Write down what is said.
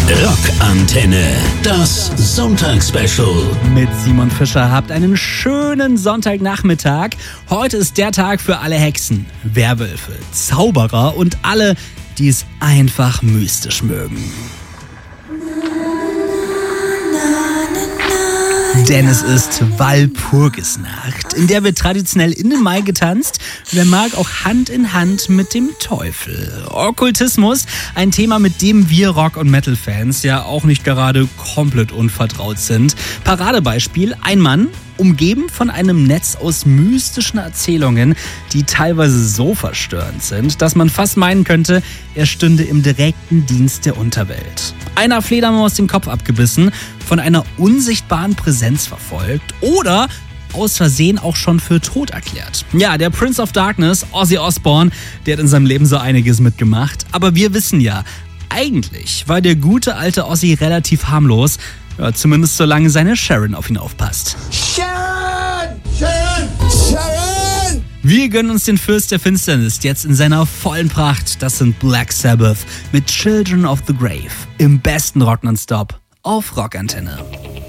Rockantenne, das Sonntagsspecial. Mit Simon Fischer habt einen schönen Sonntagnachmittag. Heute ist der Tag für alle Hexen, Werwölfe, Zauberer und alle, die es einfach mystisch mögen. Denn es ist Walpurgisnacht, in der wird traditionell in den Mai getanzt, wer mag auch Hand in Hand mit dem Teufel. Okkultismus, ein Thema, mit dem wir Rock- und Metal-Fans ja auch nicht gerade komplett unvertraut sind. Paradebeispiel, ein Mann, umgeben von einem Netz aus mystischen Erzählungen, die teilweise so verstörend sind, dass man fast meinen könnte, er stünde im direkten Dienst der Unterwelt. Einer Fledermaus den Kopf abgebissen, von einer unsichtbaren Präsenz verfolgt oder aus Versehen auch schon für tot erklärt. Ja, der Prince of Darkness, Ozzy Osbourne, der hat in seinem Leben so einiges mitgemacht. Aber wir wissen ja, eigentlich war der gute alte Ozzy relativ harmlos. Ja, zumindest solange seine Sharon auf ihn aufpasst. Sharon! Sharon! Sharon! Wir gönnen uns den Fürst der Finsternis jetzt in seiner vollen Pracht. Das sind Black Sabbath mit Children of the Grave im besten Rock nonstop auf Rockantenne.